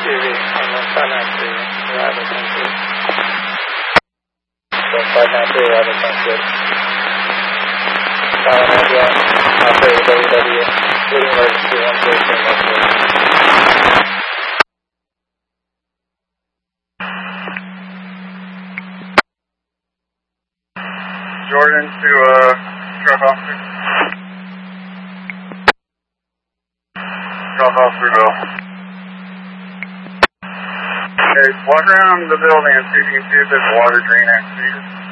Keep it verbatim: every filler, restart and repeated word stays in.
V, one one five nine three, arrival ten two. one five nine three, arrival ten two. Tower nine one, operator W W, leading emergency one zero three one zero. Jordan to uh, truck officer. Truck officer, go. Okay, walk around the building and see if you can see if there's a water drain activated.